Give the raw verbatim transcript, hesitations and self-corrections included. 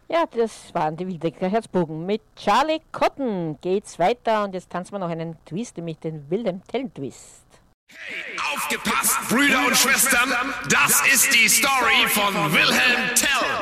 Ja, das waren die Wildecker Herzbuben. Mit Charlie Cotton geht's weiter und jetzt tanzen wir noch einen Twist, nämlich den Wilhelm Tell Twist. Hey, aufgepasst, Brüder und Schwestern, das ist die Story von Wilhelm Tell.